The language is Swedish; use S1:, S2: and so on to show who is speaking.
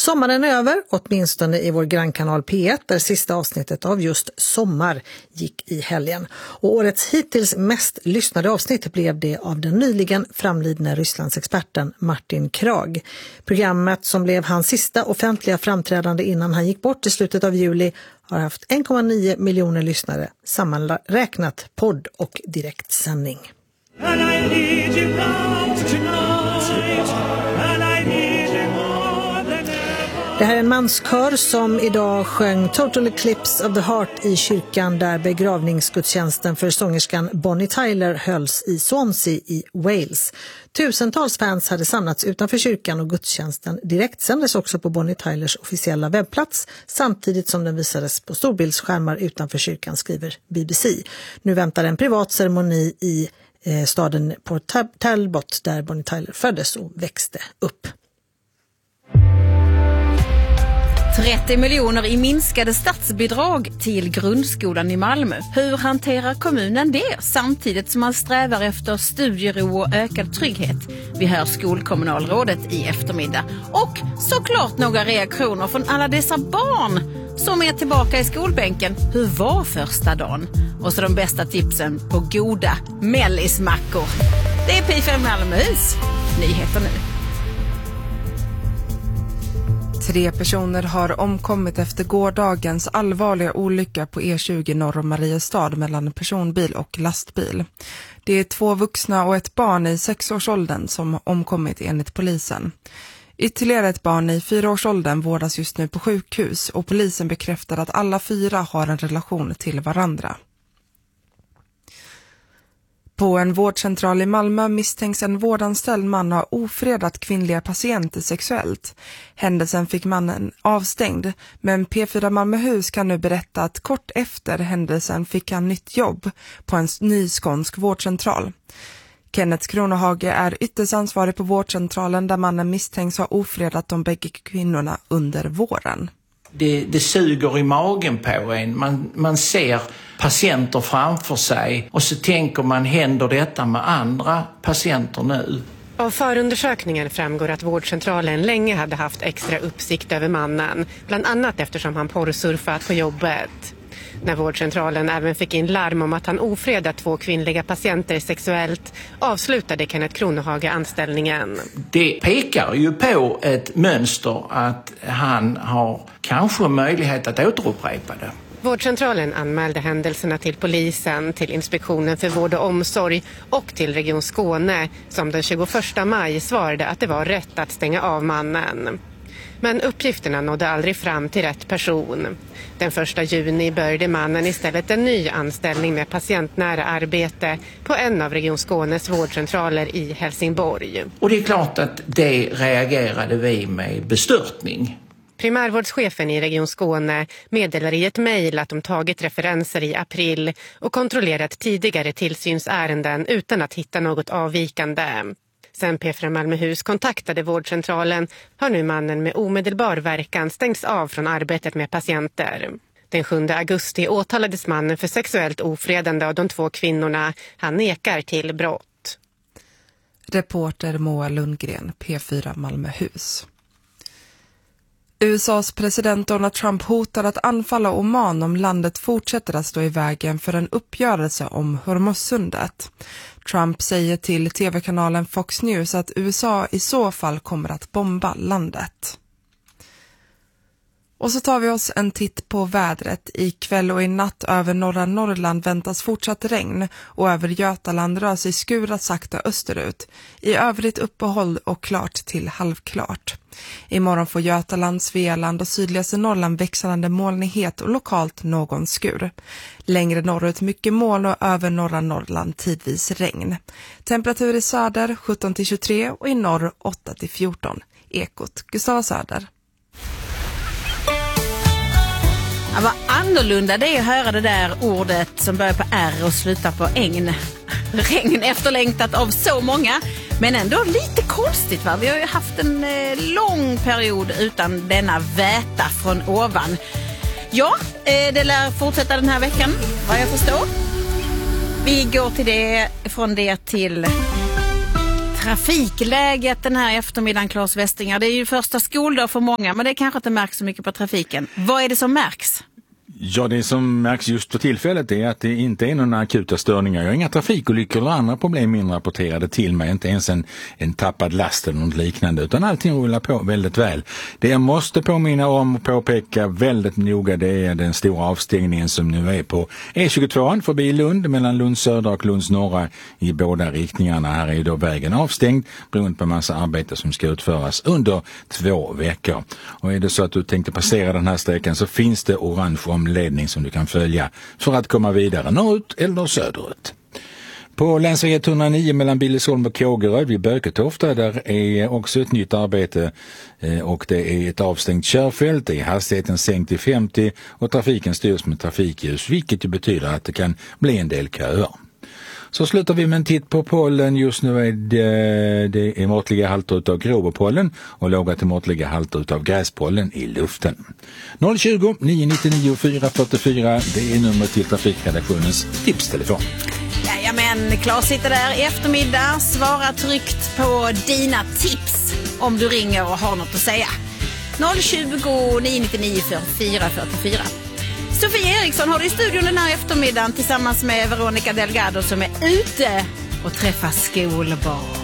S1: Sommaren är över, åtminstone i vår grannkanal P1 där sista avsnittet av just Sommar gick i helgen. Och årets hittills mest lyssnade avsnitt blev det av den nyligen framlidne Rysslandsexperten Martin Krag. Programmet som blev hans sista offentliga framträdande innan han gick bort i slutet av juli har haft 1,9 miljoner lyssnare, sammanräknat podd och direktsändning. Det här är en manskör som idag sjöng Total Eclipse of the Heart i kyrkan där begravningsgudstjänsten för sångerskan Bonnie Tyler hölls i Swansea i Wales. Tusentals fans hade samlats utanför kyrkan och gudstjänsten direktsändes också på Bonnie Tylers officiella webbplats samtidigt som den visades på storbildsskärmar utanför kyrkan, skriver BBC. Nu väntar en privat ceremoni i staden Port Talbot där Bonnie Tyler föddes och växte upp.
S2: 30 miljoner i minskade statsbidrag till grundskolan i Malmö. Hur hanterar kommunen det samtidigt som man strävar efter studiero och ökad trygghet? Vi hör skolkommunalrådet i eftermiddag. Och såklart några reaktioner från alla dessa barn som är tillbaka i skolbänken. Hur var första dagen? Och så de bästa tipsen på goda mellismackor. Det är P5 Malmöhus nyheter nu.
S3: 3 personer har omkommit efter gårdagens allvarliga olycka på E20 norr om Mariestad mellan en personbil och lastbil. Det är 2 vuxna och ett barn i 6-årsåldern som omkommit enligt polisen. Ytterligare ett barn i 4-årsåldern vårdas just nu på sjukhus och polisen bekräftar att alla 4 har en relation till varandra. På en vårdcentral i Malmö misstänks en vårdanställd man ha ofredat kvinnliga patienter sexuellt. Händelsen fick mannen avstängd, men P4 Malmöhus kan nu berätta att kort efter händelsen fick han nytt jobb på en ny skånsk vårdcentral. Kenneth Kronohage är ytterst ansvarig på vårdcentralen där mannen misstänks ha ofredat de bägge kvinnorna under våren.
S4: Det suger i magen på en. Man ser patienter framför sig och så tänker man, händer detta med andra patienter nu?
S5: Av förundersökningen framgår att vårdcentralen länge hade haft extra uppsikt över mannen, bland annat eftersom han porrsurfat på jobbet. När vårdcentralen även fick in larm om att han ofredat 2 kvinnliga patienter sexuellt avslutade Kenneth Kronohage anställningen.
S4: Det pekar ju på ett mönster att han har kanske möjlighet att återupprepa det.
S5: Vårdcentralen anmälde händelserna till polisen, till Inspektionen för vård och omsorg och till Region Skåne som den 21 maj svarade att det var rätt att stänga av mannen. Men uppgifterna nådde aldrig fram till rätt person. Den 1 juni började mannen istället en ny anställning med patientnära arbete på en av Region Skånes vårdcentraler i Helsingborg.
S4: Och det är klart att det reagerade vi med bestörtning.
S5: Primärvårdschefen i Region Skåne meddelar i ett mejl att de tagit referenser i april och kontrollerat tidigare tillsynsärenden utan att hitta något avvikande. Sen P4 Malmöhus kontaktade vårdcentralen har nu mannen med omedelbar verkan stängts av från arbetet med patienter. Den 7 augusti åtalades mannen för sexuellt ofredande av de 2 kvinnorna. Han nekar till brott.
S3: Reporter Moa Lundgren, P4 Malmöhus. USAs president Donald Trump hotar att anfalla Oman om landet fortsätter att stå i vägen för en uppgörelse om Hormuzsundet. Trump säger till tv-kanalen Fox News att USA i så fall kommer att bomba landet. Och så tar vi oss en titt på vädret. I kväll och i natt över norra Norrland väntas fortsatt regn och över Götaland rör sig skurar sakta österut. I övrigt uppehåll och klart till halvklart. Imorgon får Götaland, Svealand och sydligaste Norrland växlande molnighet och lokalt någon skur. Längre norrut mycket moln och över norra Norrland tidvis regn. Temperatur i söder 17-23 och i norr 8-14. Ekot Gustav Söder.
S2: Ja, vad annorlunda det är att höra det där ordet som börjar på R och slutar på ägn. Regn efterlängtat av så många, men ändå lite konstigt, va? Vi har ju haft en lång period utan denna väta från ovan. Ja, det lär fortsätta den här veckan, vad jag förstår. Vi går till det, från det till Trafikläget den här eftermiddagen, Claes Westingar. Det är ju första skoldag för många, men det kanske inte märks så mycket på trafiken. Vad är det som märks?
S6: Ja, det som märks just för tillfället är att det inte är några akuta störningar. Jag har inga trafikolyckor eller andra problem inrapporterade till mig. Inte ens en tappad last eller något liknande, utan allting rullar på väldigt väl. Det jag måste påminna om och påpeka väldigt noga, det är den stora avstängningen som nu är på E22 förbi Lund, mellan Lunds södra och Lunds norra i båda riktningarna. Här är då vägen avstängd beroende på en massa arbete som ska utföras under 2 veckor. Och är det så att du tänkte passera den här sträckan så finns det orange omledning som du kan följa för att komma vidare norrut eller söderut. På länsväg 109 mellan Billesholm och Kågeröd vid Böketofta, där är också ett nytt arbete och det är ett avstängt körfält, det är hastigheten sänkt till 50 och trafiken styrs med trafikljus, vilket ju betyder att det kan bli en del köer. Så slutar vi med en titt på pollen. Just nu är det är måttliga halter av gråbopollen och låga till måttliga halter av gräspollen i luften. 020 999 444, det är nummer till trafikredaktionens tipstelefon.
S2: Jajamän, Claes sitter där i eftermiddag. Svara tryggt på dina tips om du ringer och har något att säga. 020 999 444. Sofie Eriksson har du i studion den här eftermiddagen tillsammans med Veronica Delgado som är ute och träffar skolbarn.